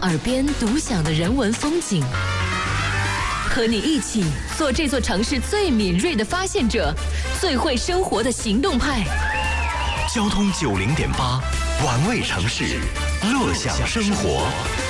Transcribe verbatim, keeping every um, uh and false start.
耳边独享的人文风景，和你一起做这座城市最敏锐的发现者，最会生活的行动派。 交通九零点八，玩味城市，乐享生活。